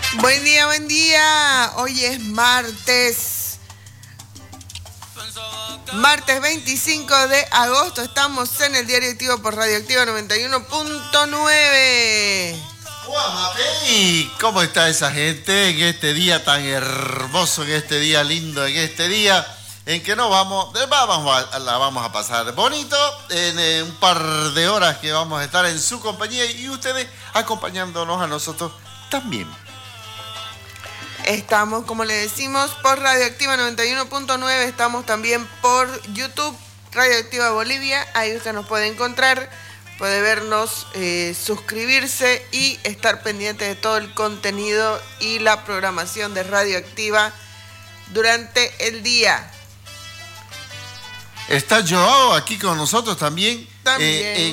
Buen día, buen día. Hoy es martes. Martes 25 de agosto. Estamos en el Diario Activo por Radioactiva 91.9. ¡Guamapi! ¿Cómo está esa gente en este día tan hermoso, en este día lindo, en este día en que la vamos a pasar bonito en un par de horas que vamos a estar en su compañía y ustedes acompañándonos a nosotros también? Estamos, como le decimos, por Radioactiva 91.9. Estamos también por YouTube, Radioactiva Bolivia. Ahí usted nos puede encontrar, puede vernos, suscribirse y estar pendiente de todo el contenido y la programación de Radioactiva durante el día. Está Joao aquí con nosotros también. También.